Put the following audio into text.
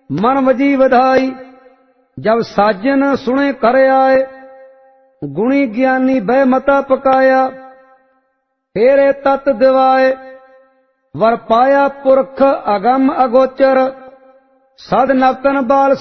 मन वजी वधाई। जब साजन सुने कर आए, गुणी ज्ञानी बह मता पकाया। फेरे तत दिवाए, वर पाया पुरख अगम अगोचर। सद नवतन बाल